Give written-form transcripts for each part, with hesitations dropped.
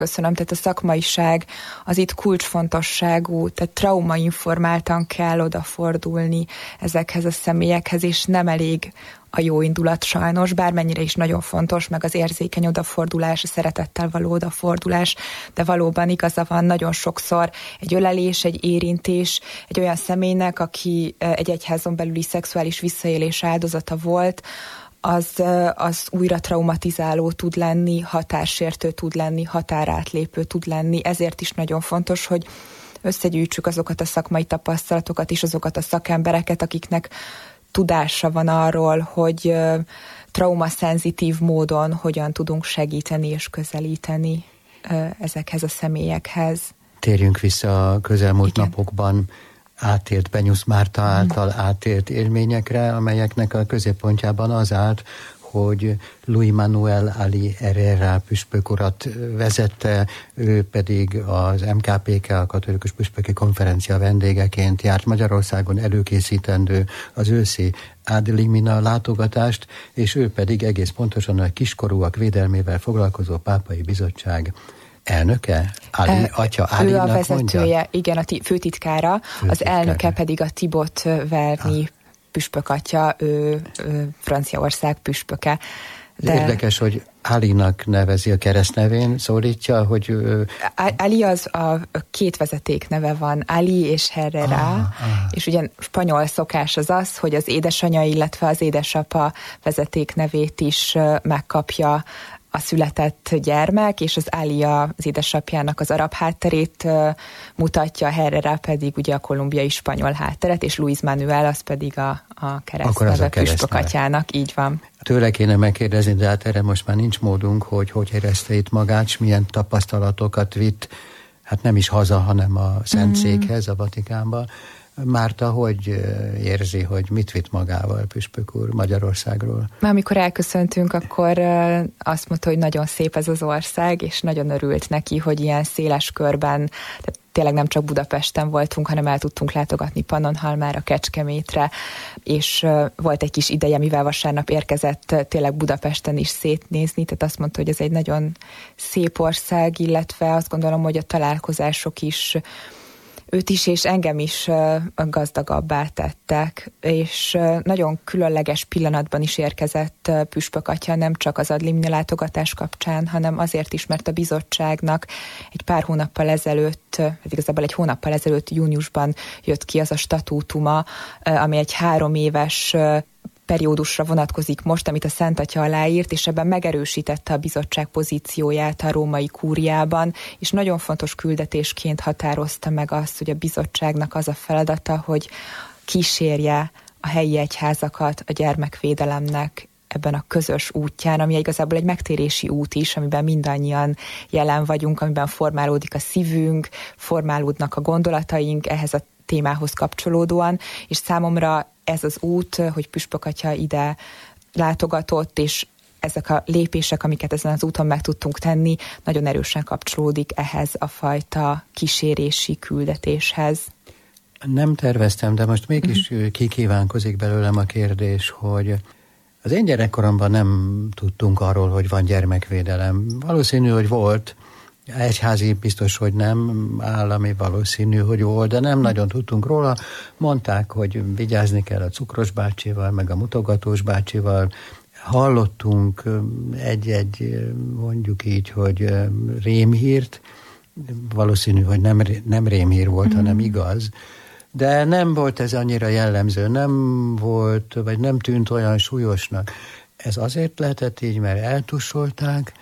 Köszönöm, tehát a szakmaiság az itt kulcsfontosságú, tehát traumainformáltan kell odafordulni ezekhez a személyekhez, és nem elég a jó indulat sajnos, bármennyire is nagyon fontos, meg az érzékeny odafordulás, a szeretettel való odafordulás, de valóban igaza van, nagyon sokszor egy ölelés, egy érintés, egy olyan személynek, aki egy egyházon belüli szexuális visszaélés áldozata volt, az újra traumatizáló tud lenni, határsértő tud lenni, határátlépő tud lenni. Ezért is nagyon fontos, hogy összegyűjtsük azokat a szakmai tapasztalatokat és azokat a szakembereket, akiknek tudása van arról, hogy traumaszenzitív módon hogyan tudunk segíteni és közelíteni ezekhez a személyekhez. Térjünk vissza a közelmúlt napokban átélt Benyusz Márta által átélt élményekre, amelyeknek a középpontjában az állt, hogy Luis Manuel Ali Herrera püspök urat vezette, ő pedig az MKPK, a Katolikus Püspöki Konferencia vendégeként járt Magyarországon előkészítendő az őszi Ad Limina látogatást, és ő pedig egész pontosan a kiskorúak védelmével foglalkozó pápai bizottság elnöke? Atya Álinak ő a vezetője, mondja? Igen, a főtitkára, az elnöke pedig a Thibaut Verny püspökatya, ő Franciaország püspöke. De érdekes, hogy Álinak nevezi a keresztnevén, szólítja, hogy... Ali az a két vezeték neve van, Ali és Herrera, és ugye spanyol szokás az, hogy az édesanyja, illetve az édesapa vezeték nevét is megkapja a született gyermek, és az Ali az édesapjának az arab hátterét mutatja, Herrera pedig ugye a kolumbiai spanyol hátteret, és Luis Manuel az pedig a keresztneve püspökatyának, így van. Tőle kéne megkérdezni, de hát erre most már nincs módunk, hogy érezte itt magát, s milyen tapasztalatokat vitt, hát nem is haza, hanem a Szentszékhez, a Vatikánba. Márta, hogy érzi, hogy mit vitt magával püspök úr Magyarországról? Amikor elköszöntünk, akkor azt mondta, hogy nagyon szép ez az ország, és nagyon örült neki, hogy ilyen széles körben, tehát tényleg nem csak Budapesten voltunk, hanem el tudtunk látogatni Pannonhalmára, Kecskemétre, és volt egy kis ideje, mivel vasárnap érkezett tényleg Budapesten is szétnézni, tehát azt mondta, hogy ez egy nagyon szép ország, illetve azt gondolom, hogy a találkozások is őt is és engem is gazdagabbá tettek, és nagyon különleges pillanatban is érkezett püspökatya, nem csak az Ad Limina látogatás kapcsán, hanem azért is, mert a bizottságnak egy pár hónappal ezelőtt, igazából egy hónappal ezelőtt júniusban jött ki az a statútuma, ami egy 3 éves periódusra vonatkozik most, amit a Szent Atya aláírt, és ebben megerősítette a bizottság pozícióját a római kúriában, és nagyon fontos küldetésként határozta meg azt, hogy a bizottságnak az a feladata, hogy kísérje a helyi egyházakat a gyermekvédelemnek ebben a közös útján, ami igazából egy megtérési út is, amiben mindannyian jelen vagyunk, amiben formálódik a szívünk, formálódnak a gondolataink ehhez a témához kapcsolódóan, és számomra ez az út, hogy püspökatya ide látogatott, és ezek a lépések, amiket ezen az úton meg tudtunk tenni, nagyon erősen kapcsolódik ehhez a fajta kísérési küldetéshez. Nem terveztem, de most mégis kikívánkozik belőlem a kérdés, hogy az én gyerekkoromban nem tudtunk arról, hogy van gyermekvédelem. Valószínű, hogy volt, egyházi biztos, hogy nem, állami valószínű, hogy volt, de nem nagyon tudtunk róla. Mondták, hogy vigyázni kell a cukros bácsival, meg a mutogatós bácsival. Hallottunk egy mondjuk így, hogy rémhírt, valószínű, hogy nem rémhír volt, hanem igaz, de nem volt ez annyira jellemző, nem volt, vagy nem tűnt olyan súlyosnak. Ez azért lehetett így, mert eltussolták,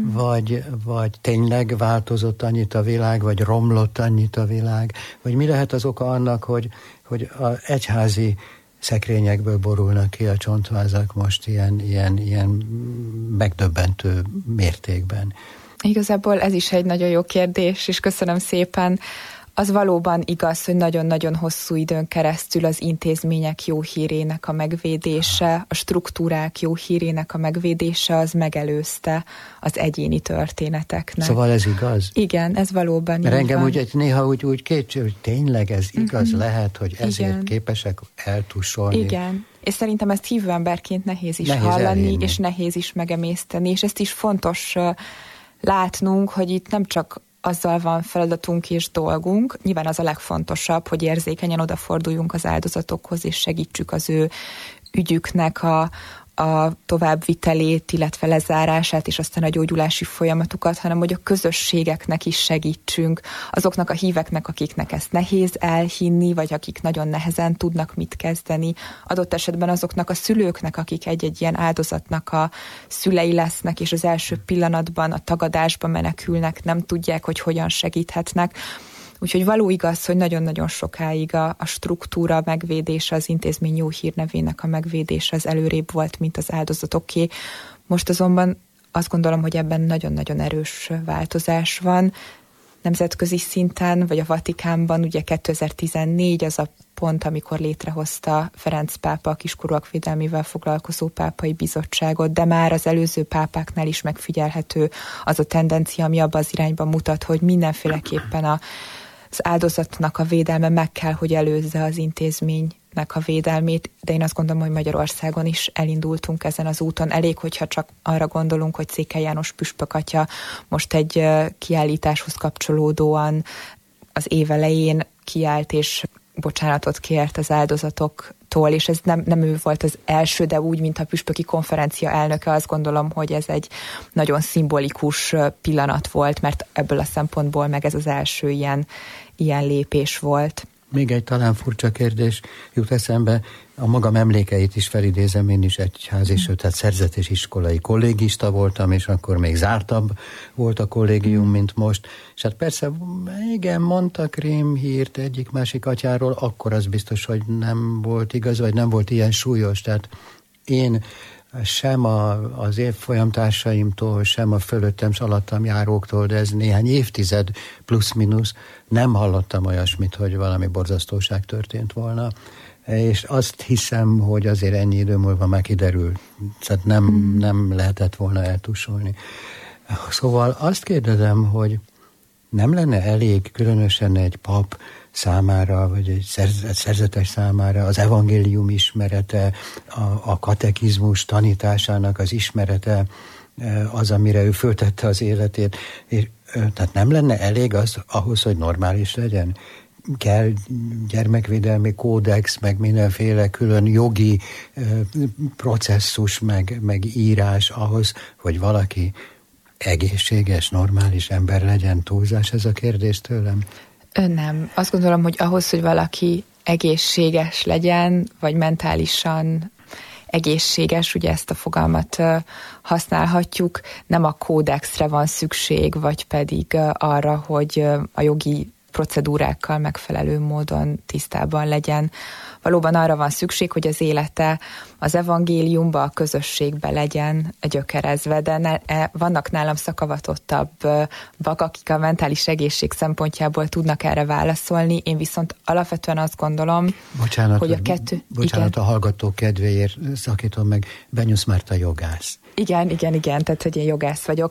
vagy tényleg változott annyit a világ, vagy romlott annyit a világ, vagy mi lehet az oka annak, hogy az egyházi szekrényekből borulnak ki a csontvázak most ilyen megdöbbentő mértékben? Igazából ez is egy nagyon jó kérdés, és köszönöm szépen. Az valóban igaz, hogy nagyon-nagyon hosszú időn keresztül az intézmények jó hírének a megvédése, a struktúrák jó hírének a megvédése az megelőzte az egyéni történeteknek. Szóval ez igaz? Igen, ez valóban mert így engem van. néha úgy kétség, hogy tényleg ez igaz lehet, hogy ezért képesek eltussolni. Igen. És szerintem ezt hívő emberként nehéz hallani, elhinni. És nehéz is megemészteni, és ezt is fontos látnunk, hogy itt nem csak azzal van feladatunk és dolgunk, nyilván az a legfontosabb, hogy érzékenyen odaforduljunk az áldozatokhoz, és segítsük az ő ügyüknek a továbbvitelét, illetve lezárását, és aztán a gyógyulási folyamatukat, hanem hogy a közösségeknek is segítsünk, azoknak a híveknek, akiknek ezt nehéz elhinni, vagy akik nagyon nehezen tudnak mit kezdeni, adott esetben azoknak a szülőknek, akik egy-egy ilyen áldozatnak a szülei lesznek, és az első pillanatban a tagadásba menekülnek, nem tudják, hogy hogyan segíthetnek. Úgyhogy való igaz, hogy nagyon-nagyon sokáig a struktúra megvédése, az intézmény jó hírnevének a megvédése az előrébb volt, mint az áldozatoké. Most azonban azt gondolom, hogy ebben nagyon-nagyon erős változás van. Nemzetközi szinten, vagy a Vatikánban ugye 2014 az a pont, amikor létrehozta Ferenc pápa a kiskorúak védelmével foglalkozó pápai bizottságot, de már az előző pápáknál is megfigyelhető az a tendencia, ami abban az irányban mutat, hogy mindenféleképpen az áldozatnak a védelme meg kell, hogy előzze az intézménynek a védelmét, de én azt gondolom, hogy Magyarországon is elindultunk ezen az úton. Elég, hogyha csak arra gondolunk, hogy Székely János püspök atya most egy kiállításhoz kapcsolódóan az év elején kiállt és bocsánatot kért az áldozatoktól, és ez nem ő volt az első, de úgy, mint a püspöki konferencia elnöke, azt gondolom, hogy ez egy nagyon szimbolikus pillanat volt, mert ebből a szempontból meg ez az első ilyen lépés volt. Még egy talán furcsa kérdés jut eszembe, a magam emlékeit is felidézem, én is egyházi, tehát szerzetes iskolai kollégista voltam, és akkor még zártabb volt a kollégium, mint most. És hát persze, igen, mondtak rémhírt egyik-másik atyáról, akkor az biztos, hogy nem volt igaz, vagy nem volt ilyen súlyos. Tehát én sem az évfolyamtársaimtól, sem a fölöttem s alattam járóktól, de ez néhány évtized plusz-minusz, nem hallottam olyasmit, hogy valami borzasztóság történt volna. És azt hiszem, hogy azért ennyi idő múlva már kiderül. Tehát nem lehetett volna eltusolni. Szóval azt kérdezem, hogy nem lenne elég különösen egy pap számára, vagy egy szerzetes számára az evangélium ismerete, a katekizmus tanításának az ismerete, az, amire ő föltette az életét. És, tehát nem lenne elég az ahhoz, hogy normális legyen? Kell gyermekvédelmi kódex, meg mindenféle külön jogi processzus, meg írás ahhoz, hogy valaki egészséges, normális ember legyen. Túlzás ez a kérdés tőlem? Nem. Azt gondolom, hogy ahhoz, hogy valaki egészséges legyen, vagy mentálisan egészséges, ugye ezt a fogalmat használhatjuk, nem a kódexre van szükség, vagy pedig arra, hogy a jogi procedúrákkal megfelelő módon tisztában legyen. Valóban arra van szükség, hogy az élete az evangéliumba, a közösségbe legyen gyökerezve, de vannak nálam szakavatottabbak, akik a mentális egészség szempontjából tudnak erre válaszolni. Én viszont alapvetően azt gondolom, hogy a kettő... Bocsánat, igen. A hallgatók kedvéért szakítom meg, Benyusz Márta jogász. Igen, tehát hogy én jogász vagyok.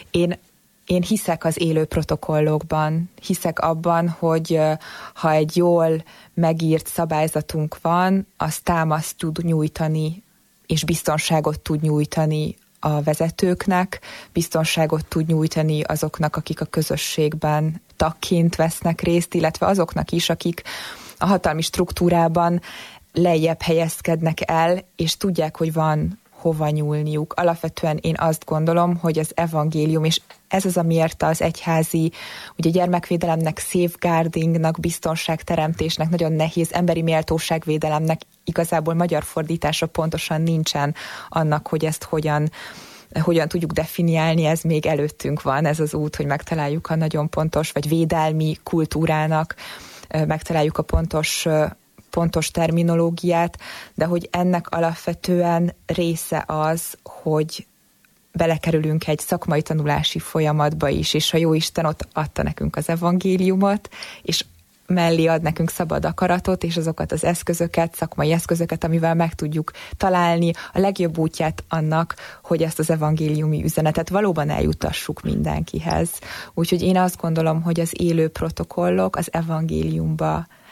Én hiszek az élő protokollokban, hiszek abban, hogy ha egy jól megírt szabályzatunk van, az támaszt tud nyújtani, és biztonságot tud nyújtani a vezetőknek, biztonságot tud nyújtani azoknak, akik a közösségben tagként vesznek részt, illetve azoknak is, akik a hatalmi struktúrában lejjebb helyezkednek el, és tudják, hogy van hova nyúlniuk. Alapvetően én azt gondolom, hogy az evangélium, és ez az, amiért az egyházi, ugye gyermekvédelemnek, safeguardingnak, biztonságteremtésnek, nagyon nehéz emberi méltóságvédelemnek igazából magyar fordítása pontosan nincsen annak, hogy ezt hogyan tudjuk definiálni, ez még előttünk van, ez az út, hogy megtaláljuk a nagyon pontos, vagy védelmi kultúrának, megtaláljuk a pontos terminológiát, de hogy ennek alapvetően része az, hogy belekerülünk egy szakmai tanulási folyamatba is, és a Jóisten ott adta nekünk az evangéliumot, és mellé ad nekünk szabad akaratot, és azokat az eszközöket, szakmai eszközöket, amivel meg tudjuk találni a legjobb útját annak, hogy ezt az evangéliumi üzenetet valóban eljutassuk mindenkihez. Úgyhogy én azt gondolom, hogy az élő protokollok az evangéliumba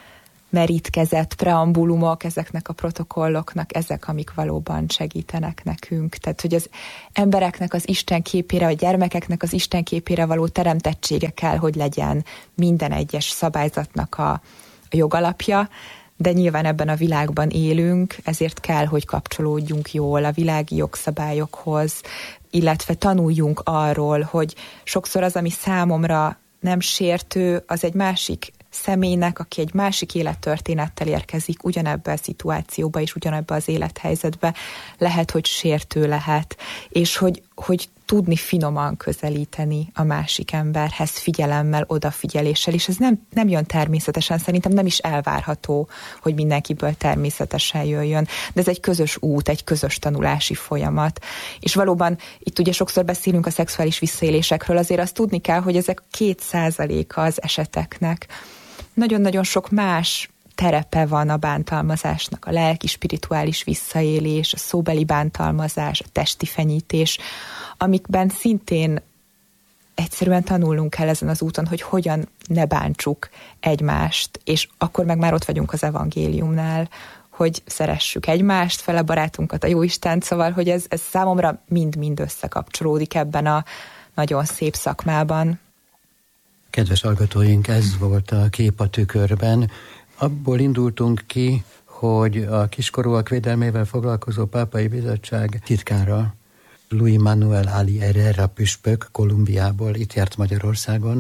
merítkezett preambulumok, ezeknek a protokolloknak, ezek, amik valóban segítenek nekünk. Tehát, hogy az embereknek az Isten képére, a gyermekeknek az Isten képére való teremtettsége kell, hogy legyen minden egyes szabályzatnak a jogalapja, de nyilván ebben a világban élünk, ezért kell, hogy kapcsolódjunk jól a világi jogszabályokhoz, illetve tanuljunk arról, hogy sokszor az, ami számomra nem sértő, az egy másik személynek, aki egy másik élettörténettel érkezik ugyanebbe a szituációba és ugyanebbe az élethelyzetbe, lehet, hogy sértő lehet, és hogy tudni finoman közelíteni a másik emberhez figyelemmel, odafigyeléssel, és ez nem jön természetesen, szerintem nem is elvárható, hogy mindenkiből természetesen jöjjön, de ez egy közös út, egy közös tanulási folyamat. És valóban itt ugye sokszor beszélünk a szexuális visszaélésekről, azért azt tudni kell, hogy ezek 2%-a az eseteknek. Nagyon-nagyon sok más terepe van a bántalmazásnak, a lelki, spirituális visszaélés, a szóbeli bántalmazás, a testi fenyítés, amikben szintén egyszerűen tanulnunk kell ezen az úton, hogy hogyan ne bántsuk egymást, és akkor meg már ott vagyunk az evangéliumnál, hogy szeressük egymást, fele barátunkat, a Jóistent, szóval, hogy ez számomra mind-mind összekapcsolódik ebben a nagyon szép szakmában. Kedves hallgatóink, ez volt a Kép a tükörben. Abból indultunk ki, hogy a kiskorúak védelmével foglalkozó Pápai Bizottság titkára, Luis Manuel Ali Herrera püspök Kolumbiából itt járt Magyarországon,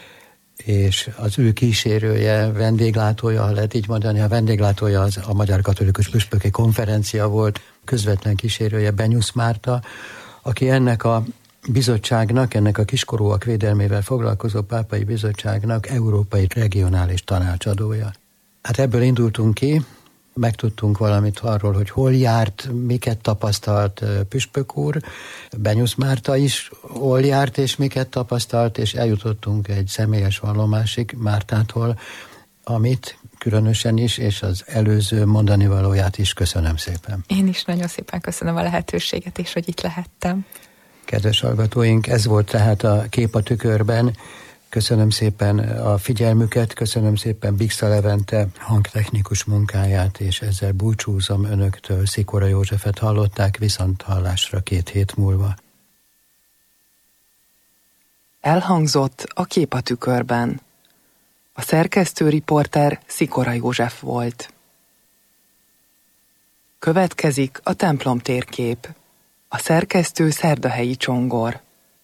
és az ő kísérője, vendéglátója, ha lehet így mondani, a vendéglátója az a Magyar Katolikus Püspöki Konferencia volt, közvetlen kísérője Benyusz Márta, aki ennek a bizottságnak, ennek a kiskorúak védelmével foglalkozó Pápai Bizottságnak európai regionális tanácsadója. Hát ebből indultunk ki, megtudtunk valamit arról, hogy hol járt, miket tapasztalt püspök úr, Benyusz Márta is hol járt, és miket tapasztalt, és eljutottunk egy személyes vallomásig Mártától, amit különösen is, és az előző mondani valóját is köszönöm szépen. Én is nagyon szépen köszönöm a lehetőséget, és hogy itt lehettem. Kedves hallgatóink, ez volt tehát a Kép a tükörben. Köszönöm szépen a figyelmüket, köszönöm szépen Bixa Levente hangtechnikus munkáját, és ezzel búcsúzom önöktől. Szikora Józsefet hallották, viszont hallásra 2 hét múlva. Elhangzott a Kép a tükörben. A szerkesztő riporter Szikora József volt. Következik a templom térkép. A szerkesztő Szerdahelyi Csongor.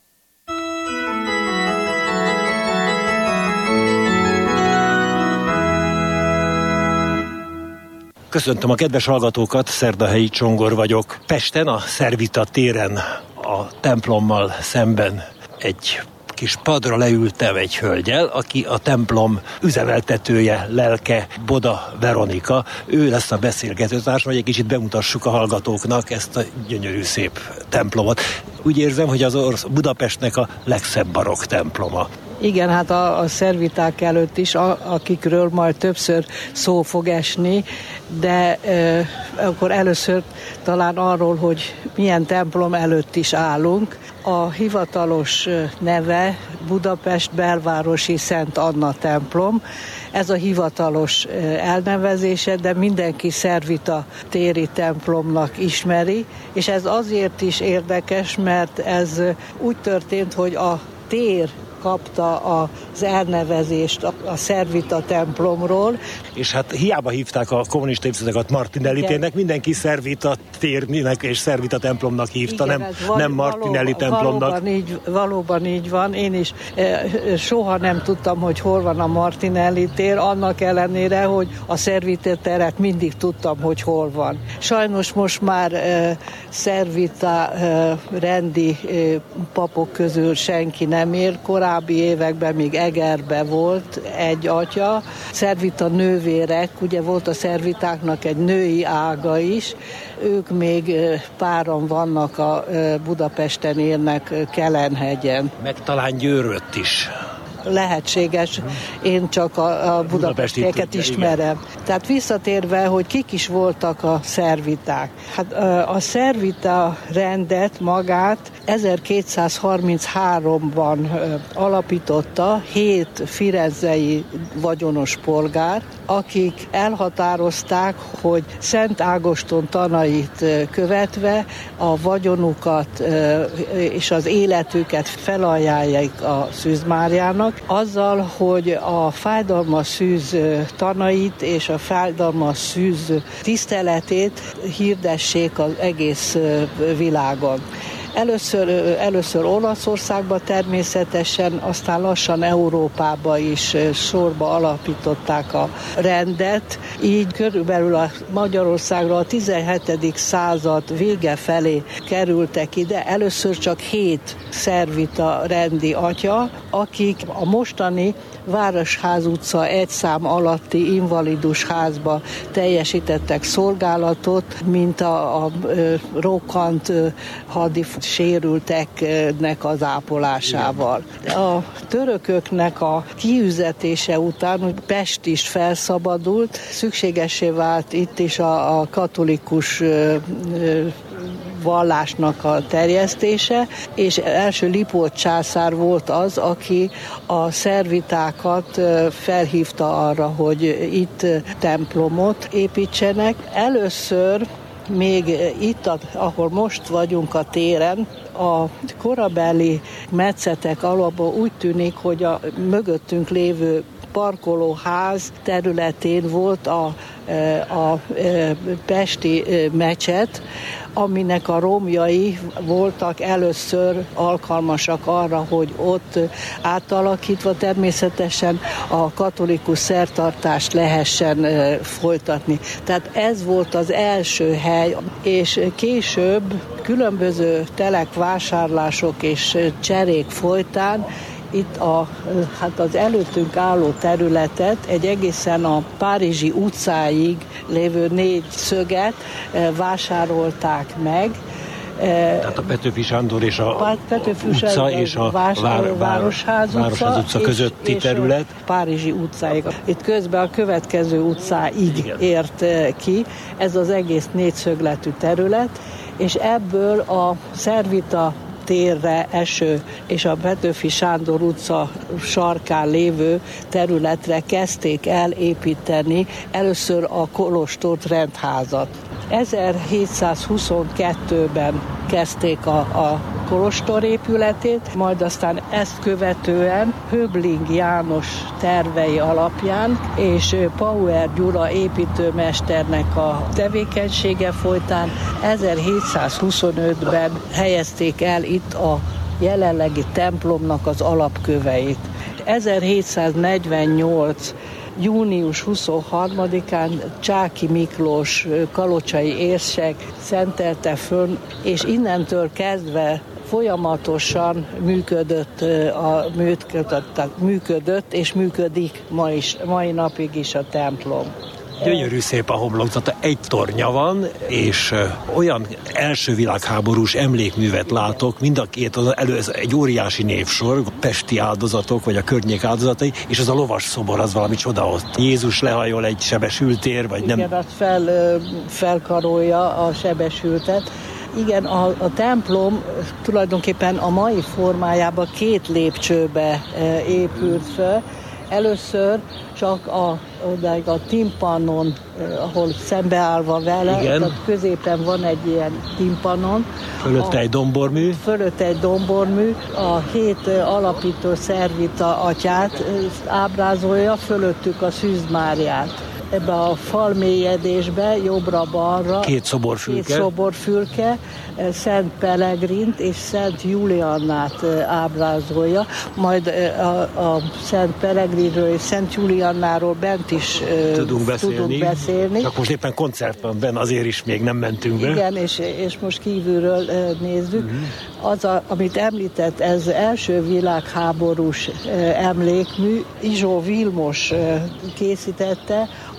Köszöntöm a kedves hallgatókat, Szerdahelyi Csongor vagyok. Pesten, a Szervita téren, a templommal szemben egy kis padra leültem egy hölgyel, aki a templom üzemeltetője, lelke, Boda Veronika. Ő lesz a beszélgetőtárs, hogy egy kicsit bemutassuk a hallgatóknak ezt a gyönyörű szép templomot. Úgy érzem, hogy az Budapestnek a legszebb barokk temploma. Igen, hát a szerviták előtt is, akikről majd többször szó fog esni, de akkor először talán arról, hogy milyen templom előtt is állunk. A hivatalos neve Budapest belvárosi Szent Anna templom. Ez a hivatalos elnevezése, de mindenki Szervita téri templomnak ismeri, és ez azért is érdekes, mert ez úgy történt, hogy a tér kapta az elnevezést a Szervita templomról. És hát hiába hívták a kommunista évszázadokat Martinelli térnek, mindenki Szervita térnek és Szervita templomnak hívta, igen, nem Martinelli templomnak. Valóban így van. Én is soha nem tudtam, hogy hol van a Martinelli tér, annak ellenére, hogy a Szervita teret mindig tudtam, hogy hol van. Sajnos most már Szervita rendi papok közül senki nem ér. Korábbi években még Egerbe volt egy atya. Szervita nővérek, ugye volt a szervitáknak egy női ága is, ők még páran vannak, a Budapesten élnek Kelenhegyen. Meg talán Győrött is. lehetséges, én csak a budapestieket ismerem. Igen. Tehát visszatérve, hogy kik is voltak a szerviták. Hát a szervita rendet magát 1233-ban alapította 7 firenzei vagyonos polgár, akik elhatározták, hogy Szent Ágoston tanait követve a vagyonukat és az életüket felajánlják a Szűz Máriának, azzal, hogy a fájdalmas szűz tanait és a fájdalmas szűz tiszteletét hirdessék az egész világon. Először Olaszországba természetesen, aztán lassan Európába is sorba alapították a rendet. Így körülbelül a Magyarországra a 17. század vége felé kerültek ide. Először csak 7 szervita rendi atya, akik a mostani Városház utca 1 szám alatti invalidus házba teljesítettek szolgálatot, mint a rokkant hadi sérülteknek az ápolásával. A törököknek a kiüzetése után, hogy Pest is felszabadult, szükségessé vált itt is a katolikus vallásnak a terjesztése, és első Lipót császár volt az, aki a szervitákat felhívta arra, hogy itt templomot építsenek. Először még itt, ahol most vagyunk a téren, a korabeli metszetek alapból úgy tűnik, hogy a mögöttünk lévő parkolóház területén volt a pesti mecset, aminek a romjai voltak először alkalmasak arra, hogy ott átalakítva természetesen a katolikus szertartást lehessen folytatni. Tehát ez volt az első hely, és később különböző telekvásárlások és cserék folytán itt az előttünk álló területet egy egészen a Párizsi utcáig lévő 4 szöget vásárolták meg. Tehát a Petőfi Sándor és a utca és a Városház utca közötti terület. Párizsi utcáig. Itt közben a következő utcáig ért ki. Ez az egész 4 szögletű terület, és ebből a szervita térre eső és a Petőfi Sándor utca sarkán lévő területre kezdték el építeni először a kolostort, rendházat. 1722-ben kezdték a kolostor épületét, majd aztán ezt követően Höbling János tervei alapján és Pauer Gyula építőmesternek a tevékenysége folytán 1725-ben helyezték el itt a jelenlegi templomnak az alapköveit. 1748 június 23-án Csáky Miklós kalocsai érsek szentelte föl, és innentől kezdve folyamatosan működött és működik mai napig is a templom. Gyönyörű szép a homlokzata, egy tornya van, és olyan első világháborús emlékművet látok, mind a két, ez egy óriási névsor, pesti áldozatok, vagy a környék áldozatai, és az a lovas szobor, az valami csoda ott. Jézus lehajol egy sebesültér, vagy nem? Igen, az felkarolja a sebesültet. Igen, a templom tulajdonképpen a mai formájában 2 lépcsőbe épült fel. Először csak a timpanon, ahol szembeállva vele, tehát középen van egy ilyen timpanon. Fölötte egy dombormű. Fölötte egy dombormű. A 7 alapító szervita atyát ábrázolja, fölöttük a Szűz Máriát. Ebbe a falmélyedésbe jobbra-balra 2 szoborfülke, Szent Pelegrint és Szent Juliannát ábrázolja, majd a Szent Pelegrinről és Szent Juliannáról bent is tudunk beszélni. Csak most éppen koncert van benne, azért is még nem mentünk be. Igen, és most kívülről nézzük. Az, amit említett, ez első világháborús emlékmű, Izsó Vilmos készítette,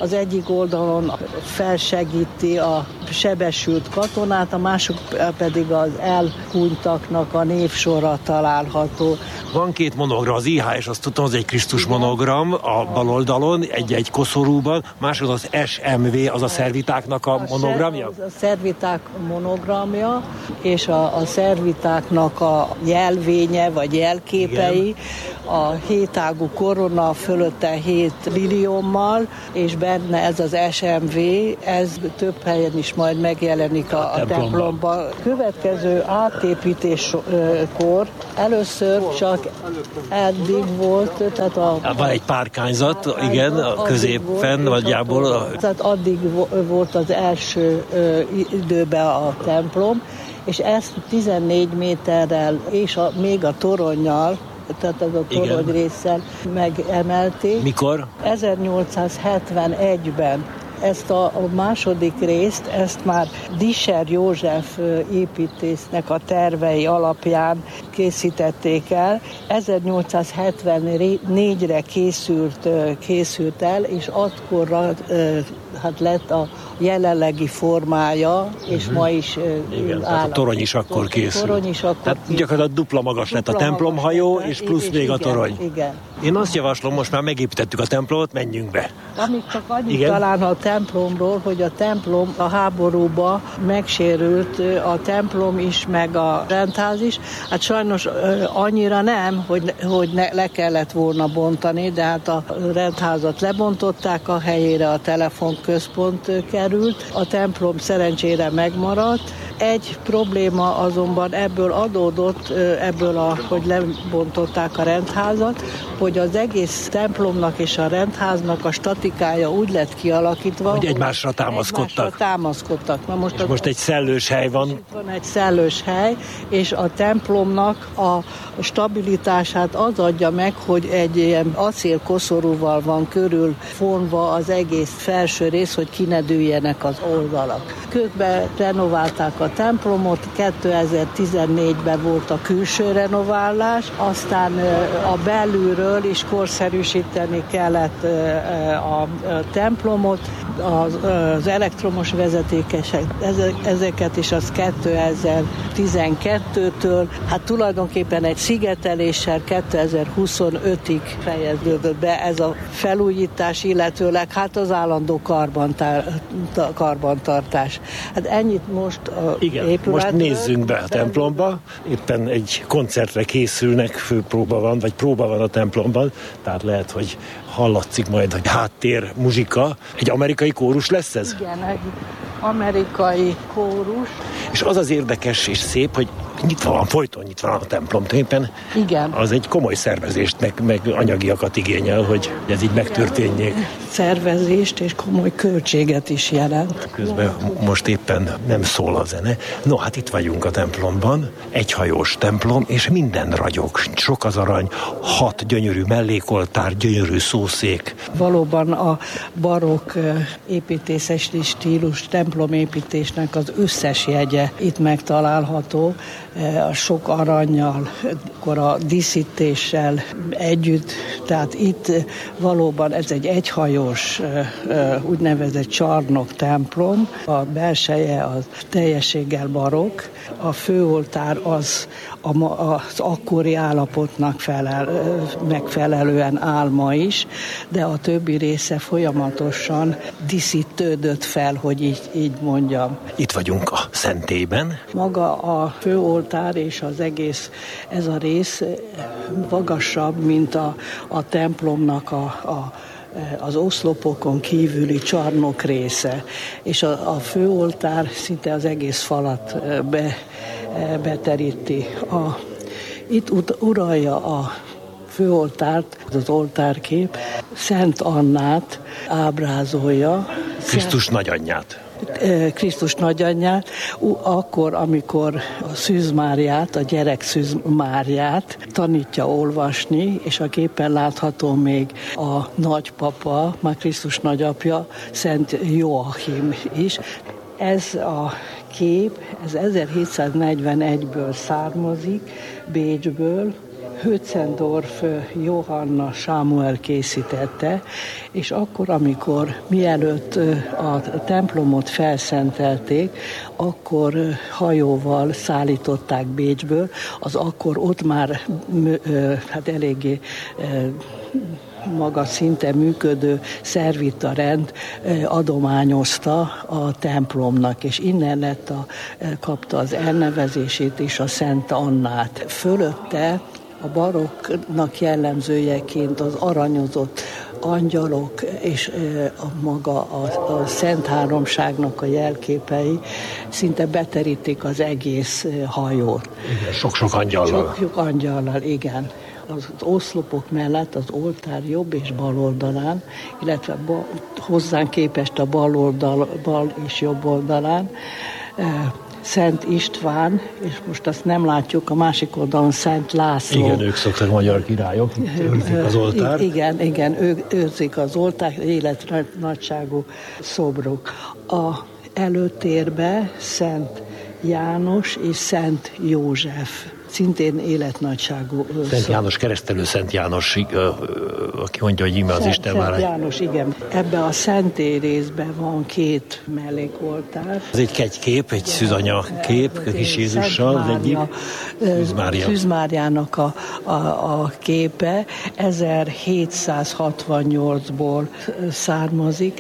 az egyik oldalon felsegíti a sebesült katonát, a másik pedig az elhunytaknak a névsora található. Van két monogram, az IHS, azt tudom, az egy Krisztus monogram a bal oldalon, egy koszorúban, másod az SMV, az a szervitáknak a monogramja? A szerviták monogramja, és a szervitáknak a jelvénye, vagy jelképei, igen. A hétágú korona fölötte 7 liliommal, és benne ez az SMV, ez több helyen is majd megjelenik a templomban. Következő átépítéskor először csak eddig volt, tehát van egy párkányzat, igen, a középen, nagyjából. Tehát addig volt az első időben a templom, és ezt 14 méterrel és még a toronnyal, tehát ez a torony résszel megemelték. Mikor? 1871-ben. Ezt a második részt, ezt már Discher József építésznek a tervei alapján készítették el. 1874-re készült el, és akkorra lett a jelenlegi formája, és ma is igen, áll. A torony is akkor készült. Tehát gyakorlatilag dupla magas lett a templomhajó, és plusz még a torony. Igen. Én azt javaslom, most már megépítettük a templomot, menjünk be. Amíg csak annyit talán a templomról, hogy a templom a háborúba megsérült, a templom is, meg a rendház is. Hát sajnos annyira nem, hogy le kellett volna bontani, de hát a rendházat lebontották, a helyére a telefonközpont került. A templom szerencsére megmaradt. Egy probléma azonban ebből adódott, hogy lebontották a rendházat, hogy az egész templomnak és a rendháznak a statikája úgy lett kialakítva, hogy egymásra támaszkodtak. Na most egy szellős hely van. Van egy szellős hely, és a templomnak a stabilitását az adja meg, hogy egy ilyen acélkoszorúval van körül fonva az egész felső rész, hogy ki ne dőljenek az oldalak. Közben renoválták a templomot, 2014-ben volt a külső renoválás, aztán a belülről is korszerűsíteni kellett a templomot, az elektromos vezetékesek, ezeket is az 2012-től, hát tulajdonképpen egy szigeteléssel 2025-ig fejeződött be ez a felújítás, illetőleg hát az állandó karbantartás. Hát ennyit most igen, most nézzünk be a templomba, éppen egy koncertre készülnek, főpróba van, vagy próba van a templomban, tehát lehet, hogy hallatszik majd, hogy háttér muzsika. Egy amerikai kórus lesz ez? Igen, egy amerikai kórus. És az az érdekes és szép, hogy folyton nyitva van a templom. Tulajdonképpen igen. Az egy komoly szervezést, meg anyagiakat igényel, hogy ez így megtörténjék. Szervezést és komoly költséget is jelent. Közben most éppen nem szól a zene. No, hát itt vagyunk a templomban, egyhajós templom, és minden ragyog. Sok az arany, 6 gyönyörű mellékoltár, gyönyörű szószék. Valóban a barokk építészeti stílus templomépítésnek az összes jegye itt megtalálható, a sok arannyal, akkor a díszítéssel együtt, tehát itt valóban ez egy egyhajós úgynevezett csarnok templom, a belseje az teljességgel barokk, a főoltár az akkori állapotnak megfelelően áll ma is, de a többi része folyamatosan díszítődött fel, hogy így mondjam. Itt vagyunk a szentélyben. Maga a főoltár és az egész ez a rész magasabb, mint a templomnak az oszlopokon kívüli csarnok része, és a főoltár szinte az egész falat beteríti. Itt uralja a főoltárt, az oltárkép Szent Annát ábrázolja. Krisztus nagyanyját. Krisztus nagyanyját, akkor, amikor a Szűz Máriát, a gyerek Szűz Máriát tanítja olvasni, és a képen látható még a nagypapa, már Krisztus nagyapja, Szent Joachim is. Ez a kép, ez 1741-ből származik, Bécsből, Hötzendorf Johanna Sámuel készítette, és akkor, amikor mielőtt a templomot felszentelték, akkor hajóval szállították Bécsből, az akkor ott már hát eléggé magas szinten működő szervita rend adományozta a templomnak, és innen kapta az elnevezését és a Szent Annát. Fölötte a barokknak jellemzőjeként az aranyozott angyalok és a Szent Háromságnak a jelképei szinte beterítik az egész hajót. Igen, sok-sok angyallal. Sok angyallal, igen. Az oszlopok mellett az oltár jobb és bal oldalán, illetve hozzánk képest a bal és jobb oldalán Szent István, és most azt nem látjuk, a másik oldalon Szent László. Igen, ők szoktak magyar királyok, őrzik az oltár. Igen, ők őrzik az oltár, életnagyságú szobrok. A előtérbe Szent János és Szent József, szintén életnagyságú. Szent János keresztelő, Szent János, aki mondja, hogy íme az Isten már. Szent János, igen. Ebbe a szentély részben van 2 mellékoltár. Ez egy kegykép, egy szűzanya kép, kis Jézussal, az egyik. Szűz Máriának a képe 1768-ból származik.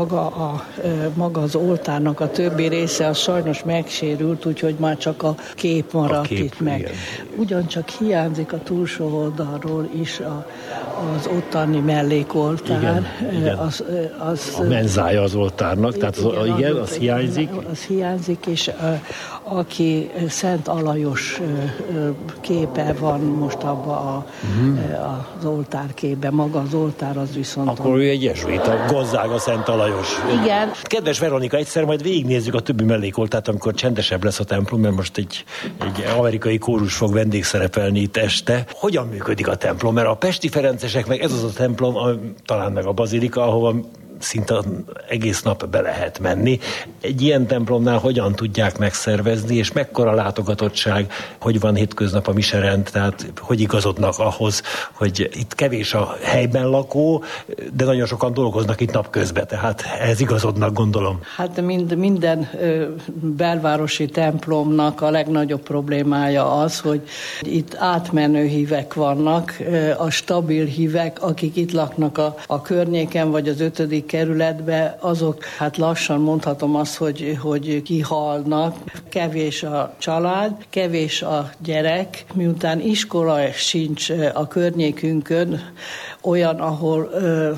Maga az oltárnak a többi része az sajnos megsérült, úgyhogy már csak a kép maradt itt meg. Igen. Ugyancsak hiányzik a túlsó oldalról is az ottani mellékoltár. Igen. A menzája az oltárnak, tehát az hiányzik. Az hiányzik, és aki Szent Alajos képe van most abban az oltárképben, maga az oltár az viszont... Akkor ő egy jezsuita, Gonzaga Szent Alajos. Igen. Kedves Veronika, egyszer majd végignézzük a többi mellékoltárt, amikor csendesebb lesz a templom, mert most egy amerikai kórus fog vendégszerepelni itt este. Hogyan működik a templom? Mert a pesti ferencesek, meg ez az a templom, talán meg a bazilika, ahova szinte egész nap be lehet menni. Egy ilyen templomnál hogyan tudják megszervezni, és mekkora látogatottság, hogy van hétköznap a miserend, tehát hogy igazodnak ahhoz, hogy itt kevés a helyben lakó, de nagyon sokan dolgoznak itt napközben, tehát ehhez igazodnak, gondolom. Hát minden belvárosi templomnak a legnagyobb problémája az, hogy itt átmenő hívek vannak, a stabil hívek, akik itt laknak a környéken, vagy az 5. kerületbe, azok, hát lassan mondhatom azt, hogy kihalnak. Kevés a család, kevés a gyerek, miután iskola sincs a környékünkön, olyan, ahol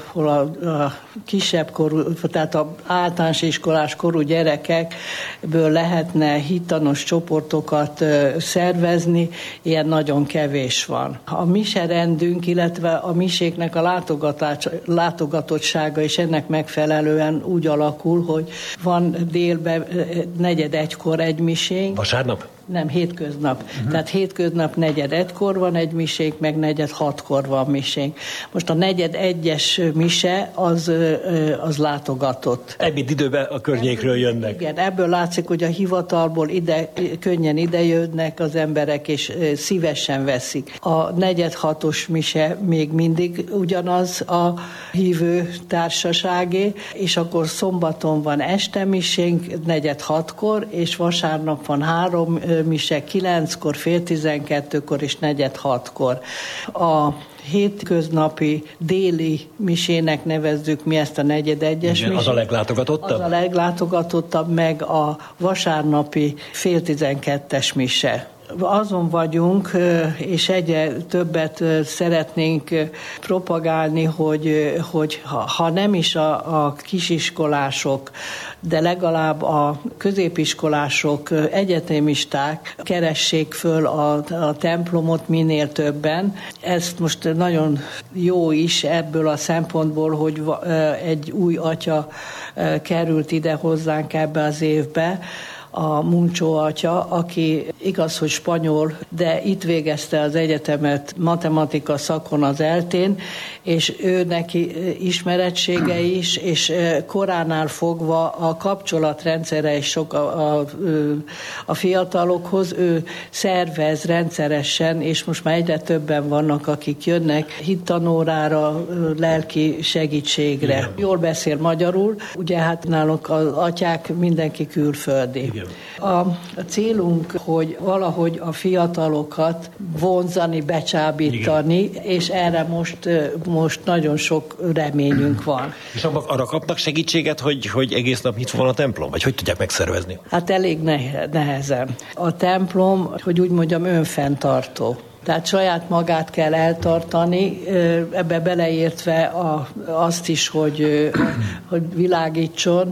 a kisebb korú, tehát az általános iskolás korú gyerekekből lehetne hittanos csoportokat szervezni, ilyen nagyon kevés van. A miserendünk, illetve a miséknek a látogatottsága is ennek megfelelően úgy alakul, hogy van délben 4:45 egy misénk. Vasárnap? Nem, hétköznap. Tehát hétköznap 4:45 van egy misénk, meg 4:45 van misénk. Most a 4:45 mise az látogatott. Ebéd időben a környékről jönnek. Igen, ebből látszik, hogy a hivatalból könnyen idejönnek az emberek, és szívesen veszik. A 4:45 mise még mindig ugyanaz a hívő társaságé, és akkor szombaton van este misénk 4:45, és vasárnap van 3 mise 9-kor, 11:30 és 4:45. A hétköznapi déli misének nevezzük mi ezt a 4:45 misét. Az a leglátogatottabb? Az a leglátogatottabb, meg a vasárnapi 10:30 mise. Azon vagyunk, és egyre többet szeretnénk propagálni, hogy ha nem is a kisiskolások, de legalább a középiskolások, egyetemisták keressék föl a templomot minél többen. Ezt most nagyon jó is ebből a szempontból, hogy egy új atya került ide hozzánk ebbe az évbe, a Muncsó atya, aki igaz, hogy spanyol, de itt végezte az egyetemet matematika szakon az ELTÉn, és ő neki ismerettsége is, és koránál fogva a kapcsolatrendszere is sok a fiatalokhoz, ő szervez rendszeresen, és most már egyre többen vannak, akik jönnek hittanórára, lelki segítségre. Igen. Jól beszél magyarul, ugye hát nálunk az atyák mindenki külföldi. A célunk, hogy valahogy a fiatalokat vonzani, becsábítani, igen, és erre most nagyon sok reményünk van. És arra kapnak segítséget, hogy egész nap nyitva van a templom? Vagy hogy tudják megszervezni? Hát elég nehezen. A templom, hogy úgy mondjam, önfenntartó. Tehát saját magát kell eltartani, ebbe beleértve azt is, hogy világítson,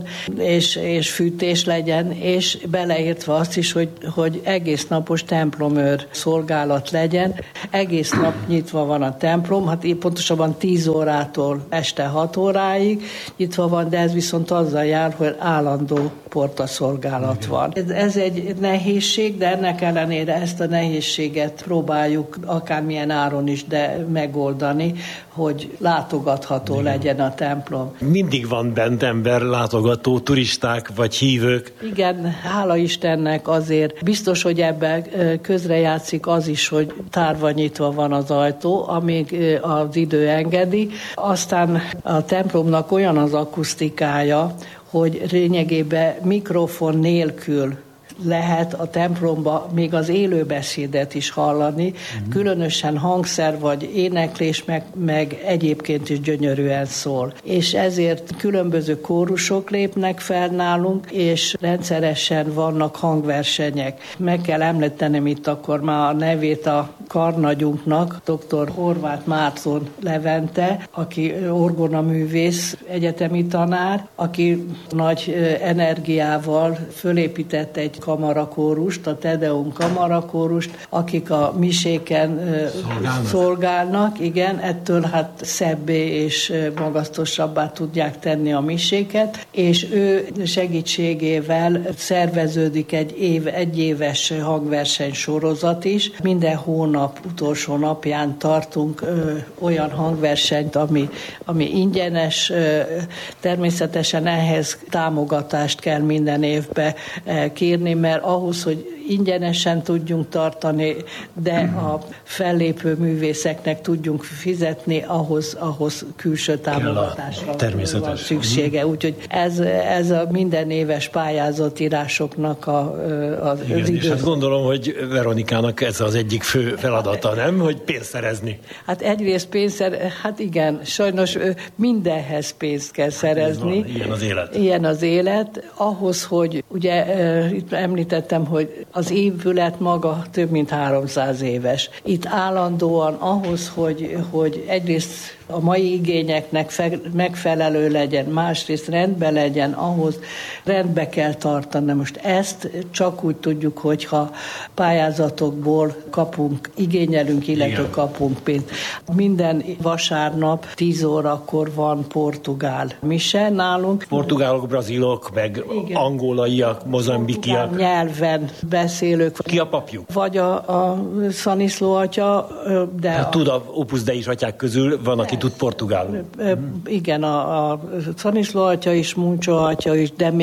és fűtés legyen, és beleértve azt is, hogy egész napos templomőr szolgálat legyen. Egész nap nyitva van a templom, hát pontosabban 10 órától este 6 óráig nyitva van, de ez viszont azzal jár, hogy állandó portaszolgálat van. Ez egy nehézség, de ennek ellenére ezt a nehézséget próbáljuk akármilyen áron is, de megoldani, hogy látogatható legyen a templom. Mindig van bent ember, látogató, turisták vagy hívők. Igen, hála Istennek azért. Biztos, hogy ebben közrejátszik az is, hogy tárva nyitva van az ajtó, amíg az idő engedi. Aztán a templomnak olyan az akusztikája, hogy lényegében mikrofon nélkül lehet a templomba még az élőbeszédet is hallani, különösen hangszer vagy éneklés, meg egyébként is gyönyörűen szól. És ezért különböző kórusok lépnek fel nálunk, és rendszeresen vannak hangversenyek. Meg kell említenem itt akkor már a nevét a karnagyunknak, dr. Horváth Márton Levente, aki orgonaművész, egyetemi tanár, aki nagy energiával fölépített egy kamarakórust, a Tedeum kamarakórust, akik a miséken szolgálnak, igen, ettől hát szebbé és magasztosabbá tudják tenni a miséket, és ő segítségével szerveződik egy egyéves hangverseny sorozat is. Minden hónap utolsó napján tartunk olyan hangversenyt, ami ingyenes, természetesen ehhez támogatást kell minden évben kérni, mert ahhoz, hogy ingyenesen tudjunk tartani, de a fellépő művészeknek tudjunk fizetni, ahhoz külső támogatásra van szüksége. Úgyhogy ez a minden éves pályázatírásoknak az idő. És hát gondolom, hogy Veronikának ez az egyik fő feladata, nem? Hogy pénzt szerezni. Hát egyrészt hát igen, sajnos mindenhez pénzt kell szerezni. Van, ilyen az élet. Ilyen az élet. Ahhoz, hogy ugye itt említettem, hogy az épület maga több mint 300 éves. Itt állandóan ahhoz, hogy egyrészt a mai igényeknek megfelelő legyen, másrészt rendben legyen, ahhoz rendbe kell tartani. Most ezt csak úgy tudjuk, hogyha pályázatokból igényelünk, illetve kapunk pénzt. Minden vasárnap 10 órakor van portugál mise nálunk. Portugálok, brazilok, meg igen, angolaiak, mozambikiak. Portugál nyelven beszélők. Ki a papjuk? Vagy a Szaniszló atya, de... Hát tud a Opus Dei atyák közül van, aki tud portugálul. Igen, a Szaniszló atya is, Muncsó atya is, de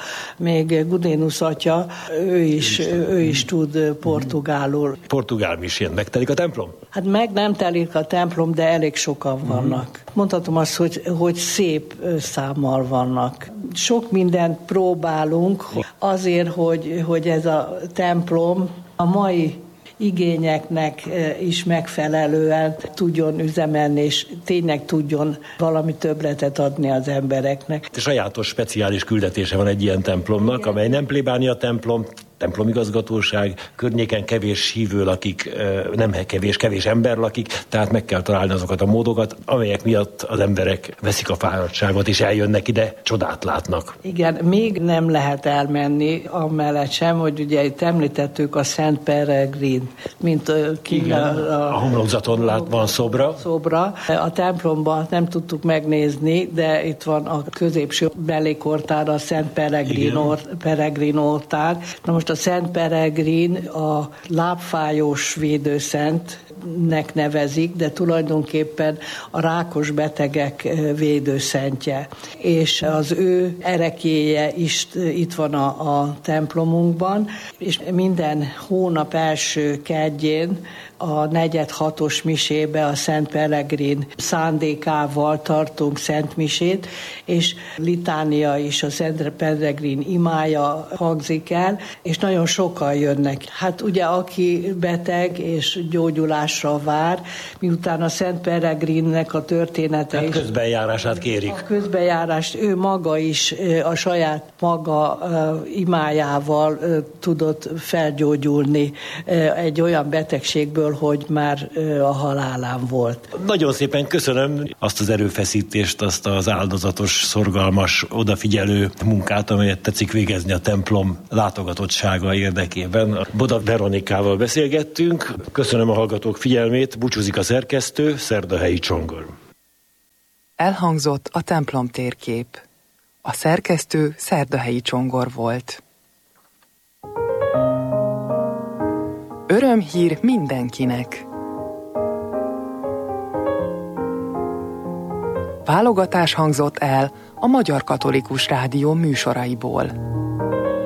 még Gudénusz atya, ő is tud portugálul. Portugál misén megtelik a templom? Hát meg nem telik a templom, de elég sokan vannak. Mondhatom azt, hogy szép számmal vannak. Sok mindent próbálunk azért, hogy ez a templom a mai igényeknek is megfelelően tudjon üzemelni, és tényleg tudjon valami többletet adni az embereknek. Sajátos, speciális küldetése van egy ilyen templomnak, igen, amely nem plébánia templom, templomigazgatóság, környéken kevés hívő lakik, nem kevés ember lakik, tehát meg kell találni azokat a módokat, amelyek miatt az emberek veszik a fáradtságot, és eljönnek ide, csodát látnak. Igen, még nem lehet elmenni amellett sem, hogy ugye itt említettük a Szent Peregrin, mint a homlokzaton van szobra. A templomban nem tudtuk megnézni, de itt van a középső mellékortár, a Szent Peregrin oltár. Na most a Szent Peregrin a lábfájós védőszentnek nevezik, de tulajdonképpen a rákos betegek védőszentje. És az ő ereklyéje is itt van a templomunkban, és minden hónap első kedjén a 4-6-os misébe a Szent Peregrin szándékával tartunk szentmisét, és litánia is, a Szent Peregrin imája hangzik el, és nagyon sokan jönnek. Hát ugye aki beteg és gyógyulásra vár, miután a Szent Peregrinnek a története is... közbenjárását kérik. A közbenjárást ő maga is a saját maga imájával tudott felgyógyulni egy olyan betegségből, hogy már a halálán volt. Nagyon szépen köszönöm azt az erőfeszítést, azt az áldozatos, szorgalmas, odafigyelő munkát, amelyet tetszik végezni a templom látogatottsága érdekében. Boda Veronikával beszélgettünk. Köszönöm a hallgatók figyelmét, búcsúzik a szerkesztő, Szerdahelyi Csongor. Elhangzott a templom térkép. A szerkesztő Szerdahelyi Csongor volt. Örömhír mindenkinek! Válogatás hangzott el a Magyar Katolikus Rádió műsoraiból.